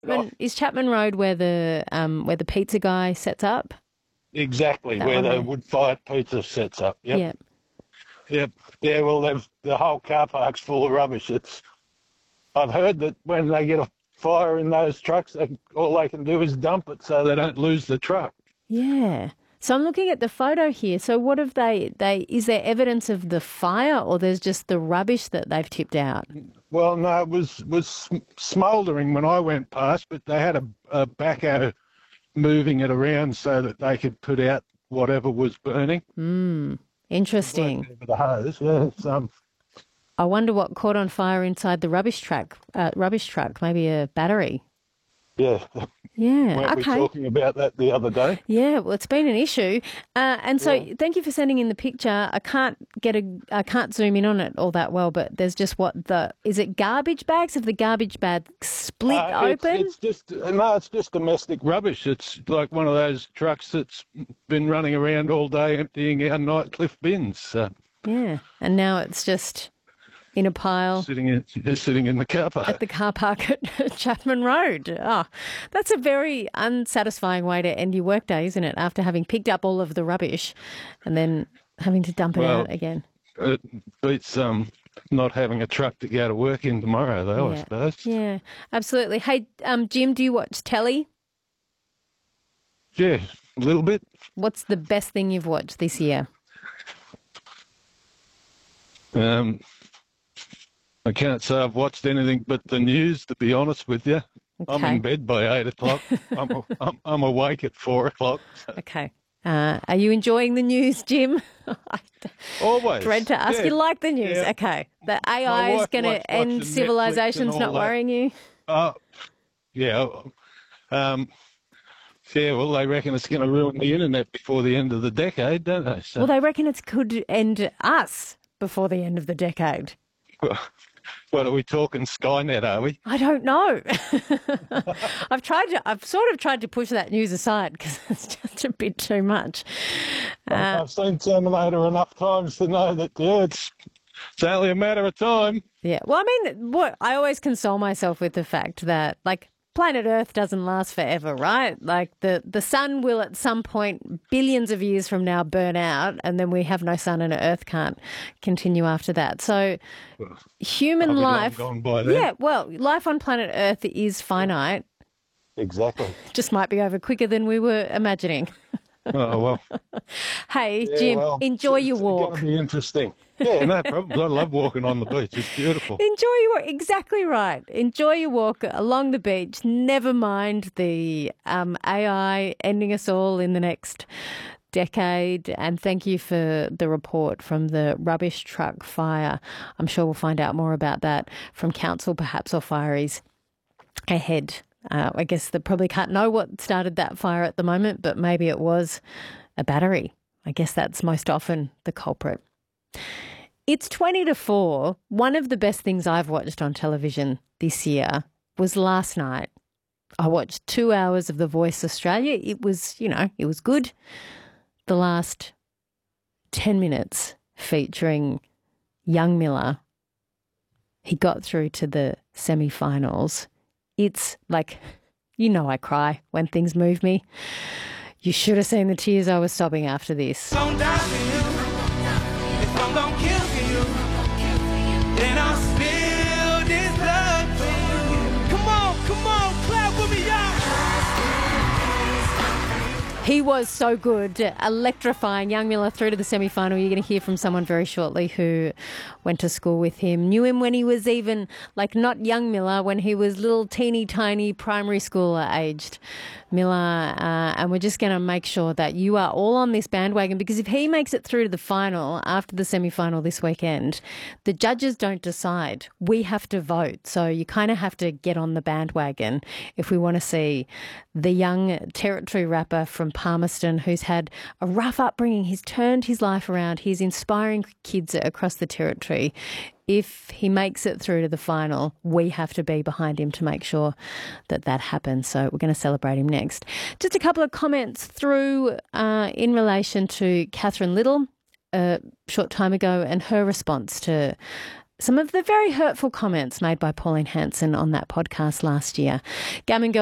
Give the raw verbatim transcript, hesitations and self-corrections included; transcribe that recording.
Chapman, is Chapman Road where the um where the pizza guy sets up? Exactly, That where one the there. wood-fired pizza sets up. Yep, Yeah. yep. Yeah, well, they've, the whole car park's full of rubbish. It's I've heard that when they get a fire in those trucks, they, all they can do is dump it so they don't lose the truck. Yeah. So I'm looking at the photo here. So what have they they is there evidence of the fire or there's just the rubbish that they've tipped out? Well, no, it was was sm- smouldering when I went past, but they had a, a backhoe moving it around so that they could put out whatever was burning. Hmm. Worked Interesting. over the hose. Yeah, it's, um, I wonder what caught on fire inside the rubbish truck. Uh, rubbish truck, maybe a battery. yeah. Yeah. Weren't we Okay. talking about that the other day? Yeah. Well, it's been an issue, uh, and so Yeah. thank you for sending in the picture. I can't get a. I can't zoom in on it all that well, but there's just what the is it garbage bags? Have the garbage bags split Uh, it's open? it's just no, it's just domestic rubbish. It's like one of those trucks that's been running around all day emptying our Nightcliff bins, so Yeah. And now it's just in a pile sitting in just sitting in the car at park. the car park at Chapman Road. Oh, that's a very unsatisfying way to end your workday, isn't it? After having picked up all of the rubbish and then having to dump it Well, out again. it beats um not having a truck to go to work in tomorrow, though. I Yeah. suppose. Yeah, absolutely. Hey, um, Jim, do you watch telly? Yeah, a little bit. What's the best thing you've watched this year? Um, I can't say I've watched anything but the news, to be honest with you. I'm Okay. in bed by eight o'clock. I'm, a, I'm I'm awake at four o'clock. Okay. Uh, are you enjoying the news, Jim? I Always. dread to ask. Yeah. You like the news? Yeah. Okay. The My A I is wife going likes to end watching Netflix and civilization's all not that. worrying you? Uh, yeah. Um, yeah, well, they reckon it's going to ruin the internet before the end of the decade, don't they? So, Well, they reckon it could end us before the end of the decade. what are we talking? Skynet, are we? I don't know. I've tried to, I've sort of tried to push that news aside because it's just a bit too much. Uh, I've seen Terminator enough times to know that, yeah, it's, it's only a matter of time. yeah. Well, I mean, what I always console myself with the fact that, like, planet Earth doesn't last forever, right? Like the, the sun will at some point, billions of years from now, burn out, and then we have no sun and Earth can't continue after that. So human I'll be long life, gone by then. yeah, well, life on planet Earth is finite. Exactly. Just might be over quicker than we were imagining. Oh, well. Hey, Yeah, Jim, well, enjoy it's, your it's walk. going to be interesting. Yeah, no problems. I love walking on the beach. It's beautiful. Enjoy your walk. Exactly right. Enjoy your walk along the beach. Never mind the um, A I ending us all in the next decade. And thank you for the report from the rubbish truck fire. I'm sure we'll find out more about that from council, perhaps, or fireys ahead. Uh, I guess they probably can't know what started that fire at the moment, but maybe it was a battery. I guess that's most often the culprit. It's twenty to four. One of the best things I've watched on television this year was last night. I watched two hours of The Voice Australia. It was, you know, it was good. The last ten minutes featuring young Miller. He got through to the semi-finals. It's like, you know, I cry when things move me. You should have seen the tears I was sobbing after this. Don't die for you. If I'm gonna kill for you, then I'll spill this blood for you. Come on, come on, clap with me, y'all. He was so good, electrifying. Young Miller through to the semi-final. You're going to hear from someone very shortly who went to school with him, knew him when he was even, like, not young Miller, when he was little teeny tiny primary schooler aged Miller. Uh, and we're just going to make sure that you are all on this bandwagon, because if he makes it through to the final after the semi-final this weekend, the judges don't decide. We have to vote. So you kind of have to get on the bandwagon if we want to see the young Territory rapper from Palmerston who's had a rough upbringing. He's turned his life around. He's inspiring kids across the Territory. If he makes it through to the final, we have to be behind him to make sure that that happens. So we're going to celebrate him next. Just a couple of comments through uh, in relation to Catherine Little a short time ago and her response to some of the very hurtful comments made by Pauline Hanson on that podcast last year. Gammon Girl